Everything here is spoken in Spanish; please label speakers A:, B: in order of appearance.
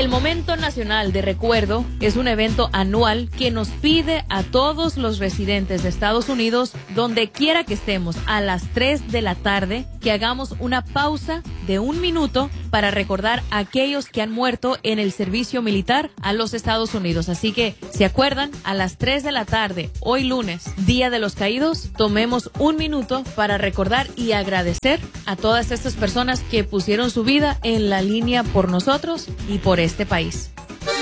A: El Momento Nacional de Recuerdo es un evento anual que nos pide a todos los residentes de Estados Unidos, donde quiera que estemos, a las 3 de la tarde, que hagamos una pausa de 1 minuto para recordar a aquellos que han muerto en el servicio militar a los Estados Unidos. Así que, ¿se acuerdan? A las 3 de la tarde, hoy lunes, Día de los Caídos, tomemos 1 minuto para recordar y agradecer a todas estas personas que pusieron su vida en la línea por nosotros y por este país.